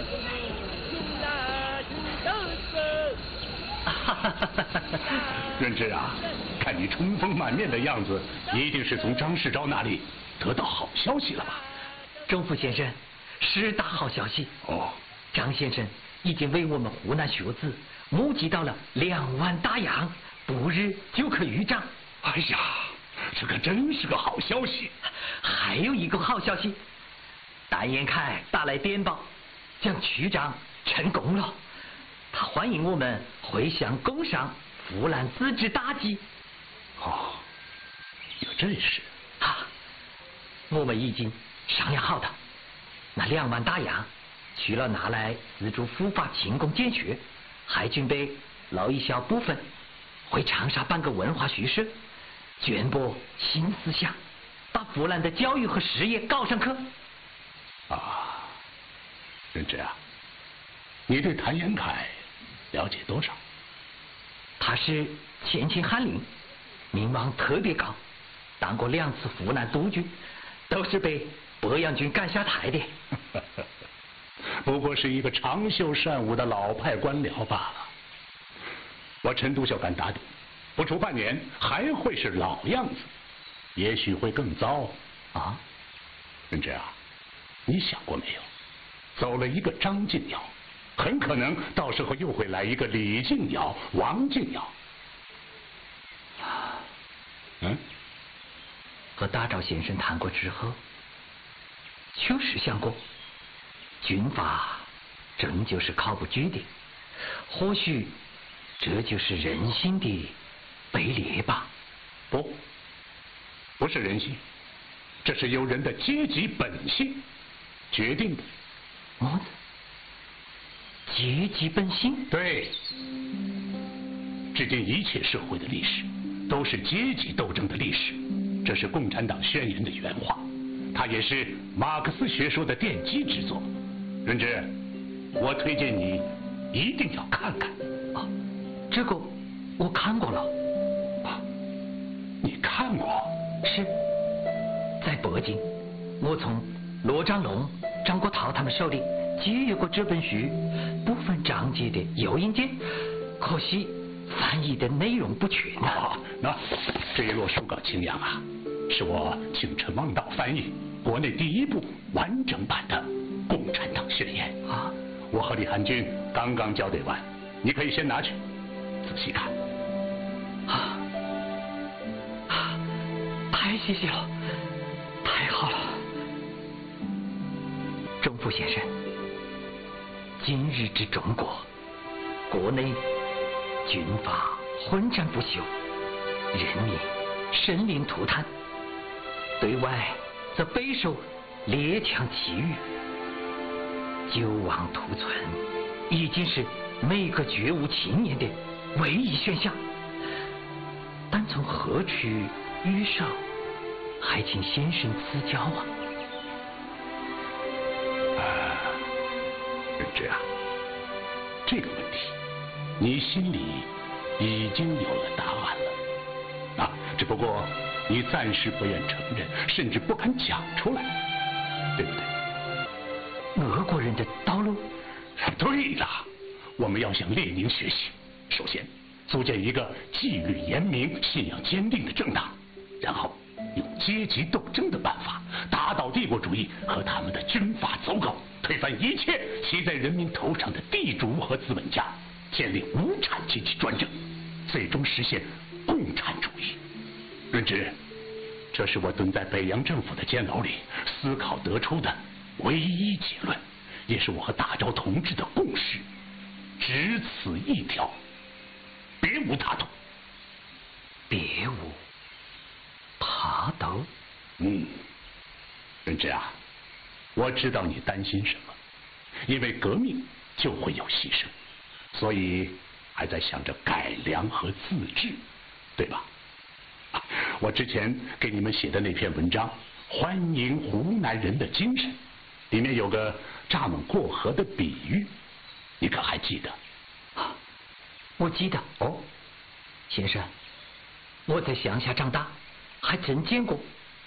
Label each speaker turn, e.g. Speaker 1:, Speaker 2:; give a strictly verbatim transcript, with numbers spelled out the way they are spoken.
Speaker 1: 润之啊，看你春风满面的样子，一定是从张世钊那里得到好消息了吧？
Speaker 2: 钟府先生，是大好消息
Speaker 1: 哦！
Speaker 2: 张先生已经为我们湖南学子募集到了两万大洋，不日就可预账。
Speaker 1: 哎呀，这可真是个好消息！
Speaker 2: 还有一个好消息，单延凯打来电报，讲区长成功了，他欢迎我们回乡共赏湖南自治大计。
Speaker 1: 哦，有这事
Speaker 2: 啊！我们已经商量好的，那两万大洋除了拿来资助护法勤工建学，还准备留一小部分回长沙办个文化学社，传播新思想，把湖南的教育和实业搞上去。
Speaker 1: 啊，润之啊，你对谭延闿了解多少？
Speaker 2: 他是前清翰林，名望特别高，当过两次湖南督军，都是被北洋军赶下台的。
Speaker 1: 不过是一个长袖善舞的老派官僚罢了。我陈独秀敢打赌，不出半年还会是老样子，也许会更糟啊！润之啊，你想过没有？走了一个张敬尧，很可能到时候又会来一个李敬尧、王敬尧。嗯，
Speaker 2: 和大赵先生谈过之后，确实想过，军阀终究是靠不住的，或许这就是人性的卑劣吧。
Speaker 1: 不，不是人性，这是由人的阶级本性决定的。
Speaker 2: 么子？阶级本性？
Speaker 1: 对，至今一切社会的历史都是阶级斗争的历史，这是共产党宣言的原话，它也是马克思学说的奠基之作。润之，我推荐你一定要看看。
Speaker 2: 啊，这个我看过了。
Speaker 1: 啊，你看过？
Speaker 2: 是，在北京，我从罗章龙、张国焘他们手里借阅过这本书部分章节的油印件，可惜翻译的内容不全啊。
Speaker 1: 哦，那这一摞书稿清样啊，是我请陈望道翻译，国内第一部完整版的《共产党宣言》啊。我和李汉军刚刚校对完，你可以先拿去仔细看。
Speaker 2: 啊啊！太谢谢了，太好了，钟府先生。今日之中国，国内军阀混战不休，人民生灵涂炭，对外则备受列强觊觎，救亡图存已经是每个觉悟青年的唯一选项。但从何处入手，还请先生赐教啊。
Speaker 1: 润之啊，这个问题你心里已经有了答案了啊，只不过你暂时不愿承认，甚至不敢讲出来，对不对？
Speaker 2: 俄国人的道路？
Speaker 1: 对了，我们要向列宁学习。首先，组建一个纪律严明、信仰坚定的政党，然后用阶级斗争的办法打倒帝国主义和他们的军阀走狗，推翻一切骑在人民头上的地主和资本家，建立无产阶级专政，最终实现共产主义。润之，这是我蹲在北洋政府的监牢里思考得出的唯一结论，也是我和大钊同志的共识，只此一条，别无他途。
Speaker 2: 别无他途？
Speaker 1: 嗯，润之啊，我知道你担心什么，因为革命就会有牺牲，所以还在想着改良和自治，对吧？啊，我之前给你们写的那篇文章《欢迎湖南人的精神》，里面有个蚱蜢过河的比喻，你可还记得？
Speaker 2: 啊，我记得。
Speaker 1: 哦，
Speaker 2: 先生，我在乡下长大，还真见过